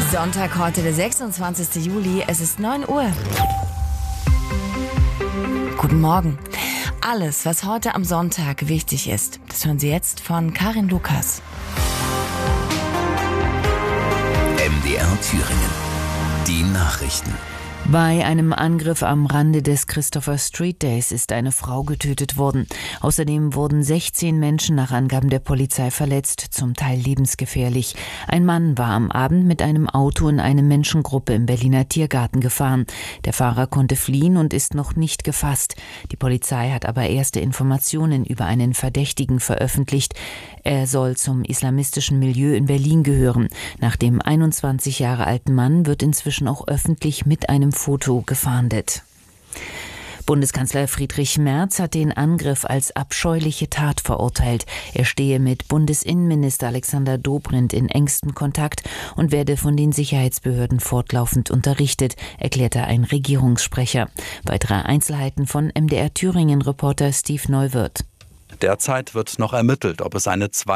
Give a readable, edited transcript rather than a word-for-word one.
Sonntag, heute der 26. Juli, es ist 9 Uhr. Guten Morgen. Alles, was heute am Sonntag wichtig ist, das hören Sie jetzt von Karin Lukas. MDR Thüringen. Die Nachrichten. Bei einem Angriff am Rande des Christopher Street Days ist eine Frau getötet worden. Außerdem wurden 16 Menschen nach Angaben der Polizei verletzt, zum Teil lebensgefährlich. Ein Mann war am Abend mit einem Auto in eine Menschengruppe im Berliner Tiergarten gefahren. Der Fahrer konnte fliehen und ist noch nicht gefasst. Die Polizei hat aber erste Informationen über einen Verdächtigen veröffentlicht. Er soll zum islamistischen Milieu in Berlin gehören. Nach dem 21 Jahre alten Mann wird inzwischen auch öffentlich mit einem Foto gefahndet. Bundeskanzler Friedrich Merz hat den Angriff als abscheuliche Tat verurteilt. Er stehe mit Bundesinnenminister Alexander Dobrindt in engstem Kontakt und werde von den Sicherheitsbehörden fortlaufend unterrichtet, erklärte ein Regierungssprecher. Weitere Einzelheiten von MDR Thüringen-Reporter Steve Neuwirth. Derzeit wird noch ermittelt, ob es eine